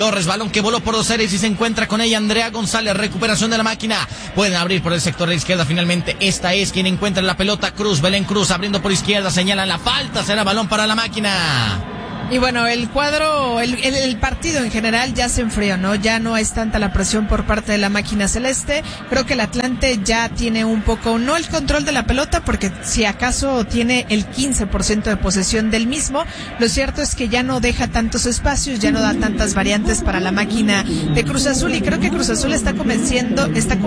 Torres, balón que voló por dos áreas y se encuentra con ella Andrea González, recuperación de la máquina, pueden abrir por el sector de la izquierda, finalmente esta es quien encuentra la pelota, Cruz, Belén Cruz abriendo por izquierda, señalan la falta, será balón para la máquina. Y bueno, el cuadro, el partido en general ya se enfrió, ¿no? Ya no es tanta la presión por parte de la máquina celeste. Creo que el Atlante ya tiene un poco, no el control de la pelota, porque si acaso tiene el 15% de posesión del mismo. Lo cierto es que ya no deja tantos espacios, ya no da tantas variantes para la máquina de Cruz Azul. Y creo que Cruz Azul está comenzando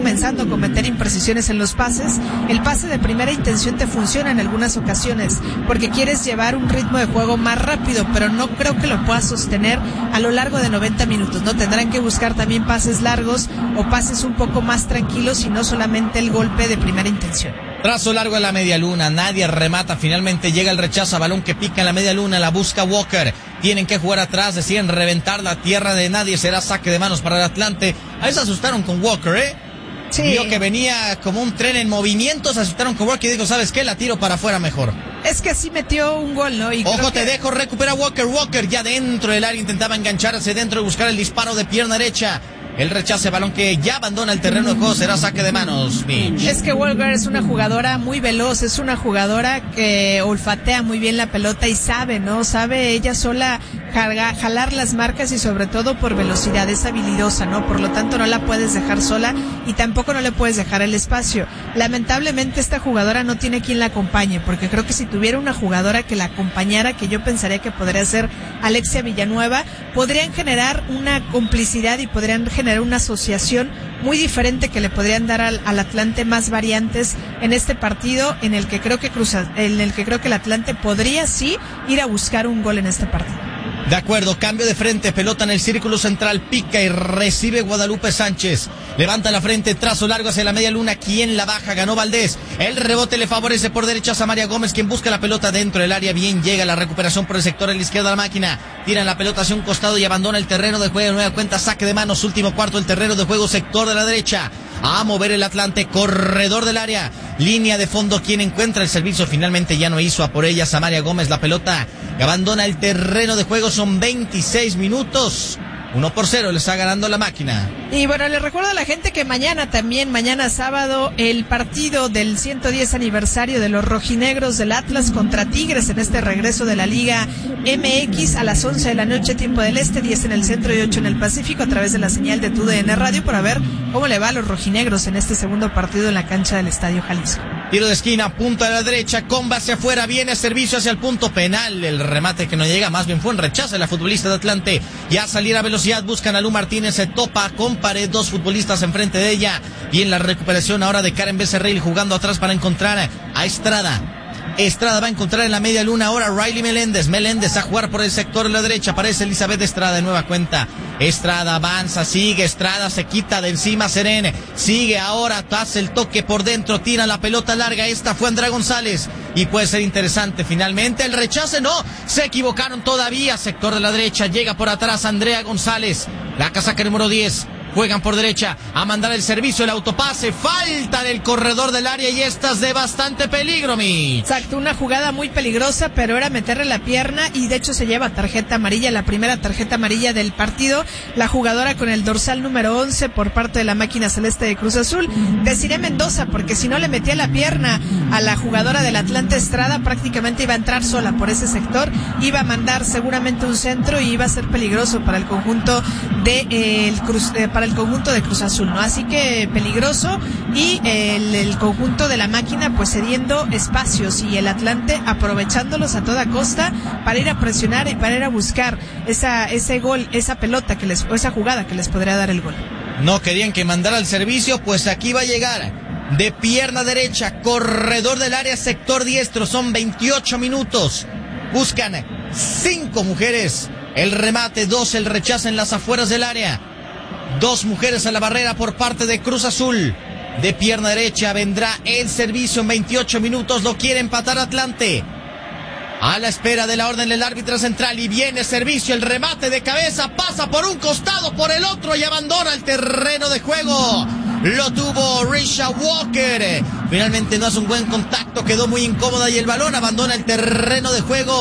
a cometer imprecisiones en los pases. El pase de primera intención te funciona en algunas ocasiones, porque quieres llevar un ritmo de juego más rápido, pero no creo que lo pueda sostener a lo largo de 90 minutos, ¿no? Tendrán que buscar también pases largos o pases un poco más tranquilos y no solamente el golpe de primera intención. Trazo largo a la media luna, nadie remata, finalmente llega el rechazo, balón que pica en la media luna, la busca Walker, tienen que jugar atrás, deciden reventar la tierra de nadie, será saque de manos para el Atlante. Ahí se asustaron con Walker, Sí. Vio que venía como un tren en movimiento, se asustaron con Walker y dijo, ¿sabes qué? La tiro para afuera mejor. Es que así metió un gol, ¿no? Y ojo, te dejo, recupera Walker ya dentro del área, intentaba engancharse dentro y buscar el disparo de pierna derecha. El rechace, balón que ya abandona el terreno de juego, será saque de manos, Mitch. Es que Walker es una jugadora muy veloz, es una jugadora que olfatea muy bien la pelota y sabe, ¿no? Sabe ella sola jalar las marcas y sobre todo por velocidad, es habilidosa, ¿no? Por lo tanto no la puedes dejar sola y tampoco no le puedes dejar el espacio. Lamentablemente esta jugadora no tiene quien la acompañe, porque creo que si tuviera una jugadora que la acompañara, que yo pensaría que podría ser Alexia Villanueva, podrían generar una complicidad y podrían generar una asociación muy diferente que le podrían dar al Atlante más variantes en este partido en el que creo que el Atlante podría sí ir a buscar un gol en este partido. De acuerdo, cambio de frente, pelota en el círculo central, pica y recibe Guadalupe Sánchez. Levanta la frente, trazo largo hacia la media luna, ¿quién la baja? Ganó Valdés. El rebote le favorece por derecha a Samaria Gómez, quien busca la pelota dentro del área. Bien llega la recuperación por el sector de la izquierda de la máquina. Tiran la pelota hacia un costado y abandona el terreno de juego. Nueva cuenta, saque de manos, último cuarto, el terreno de juego, sector de la derecha. A mover el Atlante, corredor del área, línea de fondo, quien encuentra el servicio, finalmente ya no hizo a por ella Samaria Gómez, la pelota abandona el terreno de juego, son 26 minutos, 1-0 le está ganando la máquina. Y bueno, les recuerdo a la gente que mañana sábado, el partido del 110 aniversario de los rojinegros del Atlas contra Tigres en este regreso de la Liga MX a las 11 de la noche, tiempo del este, 10 en el centro y 8 en el Pacífico, a través de la señal de TUDN Radio, para ver cómo le va a los rojinegros en este segundo partido en la cancha del Estadio Jalisco. Tiro de esquina, punta de la derecha, comba hacia afuera, viene servicio hacia el punto penal, el remate que no llega, más bien fue un rechazo de la futbolista de Atlante, ya salir a velocidad, buscan a Lu Martínez, se topa con pared, dos futbolistas enfrente de ella, y en la recuperación ahora de Karen Becerril jugando atrás para encontrar a Estrada. Estrada va a encontrar en la media luna ahora Riley Meléndez a jugar por el sector de la derecha, aparece Elizabeth Estrada de nueva cuenta. Estrada avanza, sigue Estrada, se quita de encima Serene, sigue ahora, hace el toque por dentro, tira la pelota larga, esta fue Andrea González y puede ser interesante finalmente, el rechace no, se equivocaron todavía, sector de la derecha, llega por atrás Andrea González, la casaca número 10. Juegan por derecha a mandar el servicio, el autopase, falta del corredor del área y estas de bastante peligro, Exacto, una jugada muy peligrosa, pero era meterle la pierna y de hecho se lleva tarjeta amarilla, la primera tarjeta amarilla del partido, la jugadora con el dorsal número 11 por parte de la máquina celeste de Cruz Azul, Desiree Mendoza, porque si no le metía la pierna a la jugadora del Atlante Estrada, prácticamente iba a entrar sola por ese sector, iba a mandar seguramente un centro y iba a ser peligroso para el conjunto de el conjunto de Cruz Azul, ¿no? Así que peligroso y el conjunto de la máquina pues cediendo espacios y el Atlante aprovechándolos a toda costa para ir a presionar y para ir a buscar ese gol, esa pelota o esa jugada que les podría dar el gol. No querían que mandara el servicio, pues aquí va a llegar de pierna derecha, corredor del área, sector diestro, son 28 minutos, buscan 5 mujeres, el remate, 2 el rechazo en las afueras del área. 2 mujeres a la barrera por parte de Cruz Azul. De pierna derecha vendrá el servicio en 28 minutos. Lo quiere empatar Atlante. A la espera de la orden del árbitro central. Y viene servicio, el remate de cabeza. Pasa por un costado, por el otro y abandona el terreno de juego. Lo tuvo Risha Walker. Finalmente no hace un buen contacto. Quedó muy incómoda y el balón abandona el terreno de juego.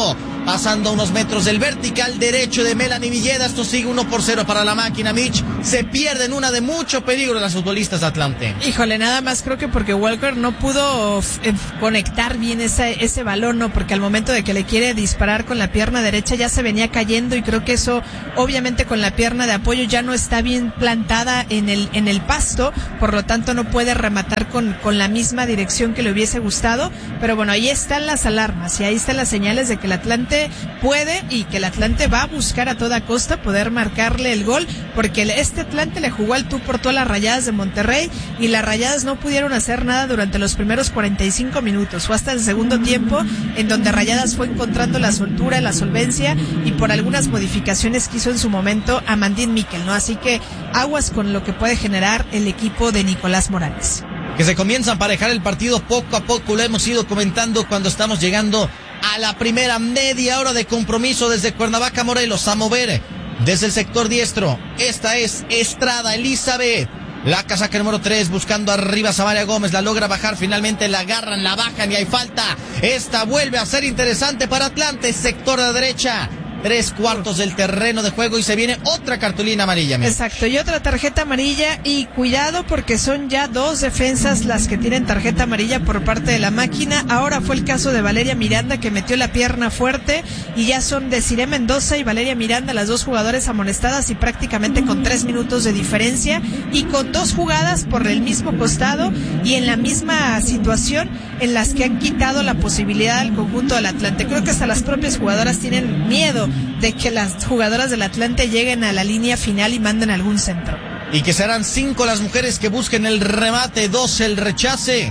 pasando a unos metros del vertical derecho de Melanie Villeda. Esto sigue 1-0 para la máquina, Mitch. Se pierde en una de mucho peligro las futbolistas de Atlante. Híjole, nada más creo que porque Walker no pudo conectar bien ese balón, ¿no? Porque al momento de que le quiere disparar con la pierna derecha ya se venía cayendo, y creo que eso, obviamente con la pierna de apoyo ya no está bien plantada en el pasto, por lo tanto no puede rematar con la misma dirección que le hubiese gustado. Pero bueno, ahí están las alarmas y ahí están las señales de que el Atlante puede, y que el Atlante va a buscar a toda costa poder marcarle el gol, porque este Atlante le jugó al tú por tú a las Rayadas de Monterrey, y las Rayadas no pudieron hacer nada durante los primeros 45 minutos. Fue hasta el segundo tiempo en donde Rayadas fue encontrando la soltura, la solvencia, y por algunas modificaciones que hizo en su momento Amandine Miquel, ¿no? Así que aguas con lo que puede generar el equipo de Nicolás Morales. Que se comienza a emparejar el partido poco a poco, lo hemos ido comentando cuando estamos llegando a la primera media hora de compromiso desde Cuernavaca, Morelos. A mover desde el sector diestro. Esta es Estrada Elizabeth. La casaca número 3 buscando arriba a Samaria Gómez. La logra bajar, finalmente la agarran, la bajan y hay falta. Esta vuelve a ser interesante para Atlante. Sector de derecha. 3/4 del terreno de juego y se viene otra cartulina amarilla. Exacto, y otra tarjeta amarilla, y cuidado porque son ya 2 defensas las que tienen tarjeta amarilla por parte de la máquina. Ahora fue el caso de Valeria Miranda, que metió la pierna fuerte, y ya son Desiree Mendoza y Valeria Miranda las 2 jugadoras amonestadas, y prácticamente con 3 minutos de diferencia y con 2 jugadas por el mismo costado y en la misma situación en las que han quitado la posibilidad al conjunto del Atlante. Creo que hasta las propias jugadoras tienen miedo de que las jugadoras del Atlante lleguen a la línea final y manden algún centro. Y que serán 5 las mujeres que busquen el remate, 2 el rechace.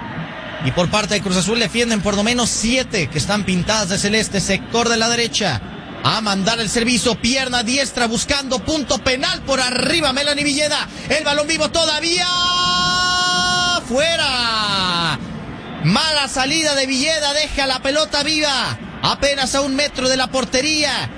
Y por parte de Cruz Azul defienden por lo menos 7 que están pintadas de celeste. Sector de la derecha. A mandar el servicio, pierna diestra buscando punto penal por arriba Melanie Villeda. El balón vivo todavía. ¡Fuera! Mala salida de Villeda, deja la pelota viva. Apenas a 1 metro de la portería.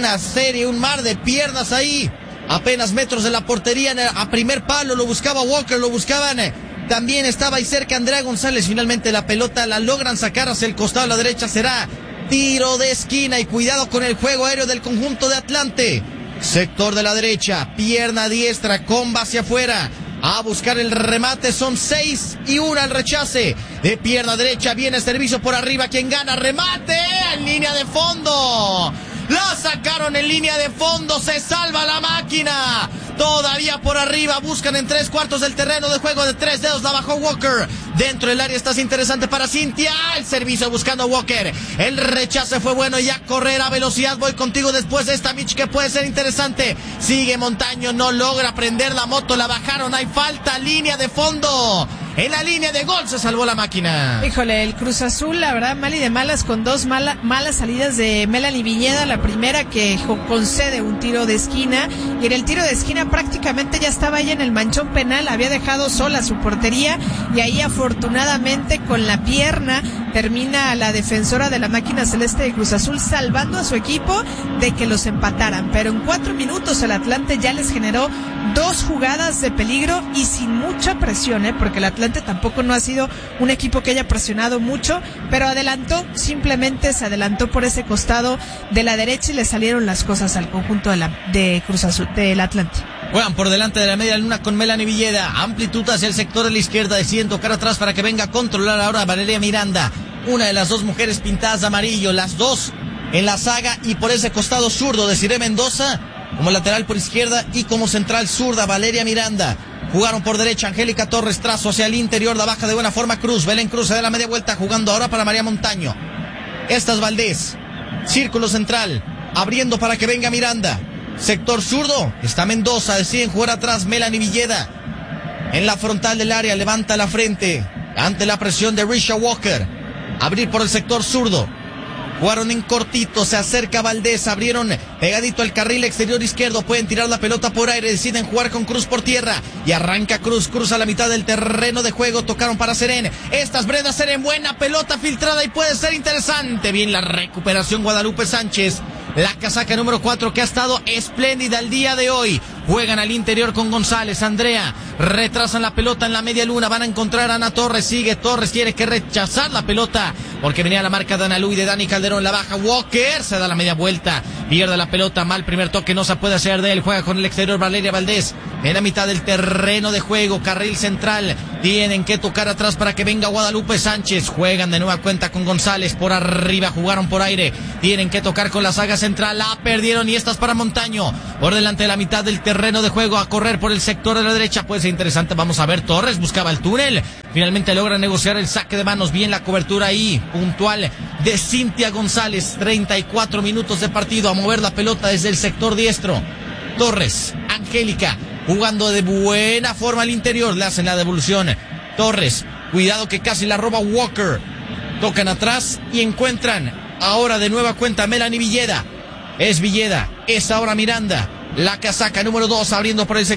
Un mar de piernas ahí. Apenas metros de la portería, a primer palo lo buscaba Walker, lo buscaban. También estaba ahí cerca Andrea González. Finalmente la pelota la logran sacar hacia el costado a la derecha. Será tiro de esquina y cuidado con el juego aéreo del conjunto de Atlante. Sector de la derecha, pierna diestra, comba hacia afuera. A buscar el remate, son 6 y 1 al rechace. De pierna derecha viene servicio por arriba. Quien gana, remate en línea de fondo. La sacaron en línea de fondo, se salva la máquina. Todavía por arriba, buscan en 3/4 del terreno de juego de 3 dedos, la bajó Walker. Dentro del área estás interesante para Cintia. El servicio buscando a Walker. El rechace fue bueno y a correr a velocidad. Voy contigo después de esta, Mitch, que puede ser interesante. Sigue Montaño, no logra prender la moto, la bajaron, hay falta, línea de fondo. En la línea de gol se salvó la máquina. Híjole, el Cruz Azul, la verdad, mal y de malas, con 2 malas salidas de Melanie Villeda. La primera que concede un tiro de esquina, y en el tiro de esquina prácticamente ya estaba ella en el manchón penal, había dejado sola su portería, y ahí afortunadamente con la pierna termina la defensora de la máquina celeste de Cruz Azul salvando a su equipo de que los empataran. Pero en 4 minutos el Atlante ya les generó 2 jugadas de peligro y sin mucha presión, porque el Atlante tampoco no ha sido un equipo que haya presionado mucho, pero simplemente se adelantó por ese costado de la derecha y le salieron las cosas al conjunto de Cruz Azul, del Atlante. Juegan por delante de la media luna con Melanie Villeda. Amplitud hacia el sector de la izquierda. Deciden tocar atrás para que venga a controlar ahora a Valeria Miranda. Una de las 2 mujeres pintadas de amarillo. Las 2 en la saga. Y por ese costado zurdo, Desiree Mendoza como lateral por izquierda y como central zurda Valeria Miranda. Jugaron por derecha Angélica Torres, trazo hacia el interior, la baja de buena forma Cruz. Belén Cruz se da la media vuelta, jugando ahora para María Montaño. Esta es Valdés. Círculo central, abriendo para que venga Miranda. Sector zurdo, está Mendoza, deciden jugar atrás Melanie Villeda. En la frontal del área, levanta la frente ante la presión de Risha Walker. Abrir por el sector zurdo. Jugaron en cortito, se acerca Valdés, abrieron pegadito al carril exterior izquierdo, pueden tirar la pelota por aire, deciden jugar con Cruz por tierra y arranca Cruz a la mitad del terreno de juego, tocaron para Serén, esta es Brenda Serén, buena pelota filtrada y puede ser interesante, bien la recuperación Guadalupe Sánchez, la casaca número 4 que ha estado espléndida el día de hoy. Juegan al interior con González, Andrea, retrasan la pelota en la media luna, van a encontrar a Ana Torres, sigue Torres, quiere que rechazar la pelota, porque venía la marca de Analu y de Dani Calderón, la baja Walker, se da la media vuelta, pierde la pelota, mal primer toque, no se puede hacer de él, juega con el exterior Valeria Valdés, en la mitad del terreno de juego, carril central, tienen que tocar atrás para que venga Guadalupe Sánchez, juegan de nueva cuenta con González, por arriba, jugaron por aire, tienen que tocar con la saga central, la perdieron y esta es para Montaño, por delante de la mitad del terreno de juego, a correr por el sector de la derecha, puede ser interesante, vamos a ver, Torres buscaba el túnel, finalmente logra negociar el saque de manos, bien la cobertura ahí, puntual de Cintia González, 34 minutos de partido, a mover la pelota desde el sector diestro, Torres, Angélica, jugando de buena forma al interior, le hacen la devolución, Torres, cuidado que casi la roba Walker, tocan atrás y encuentran ahora de nueva cuenta Melanie Villeda, es Villeda, es ahora Miranda, la casaca número 2 abriendo por el sector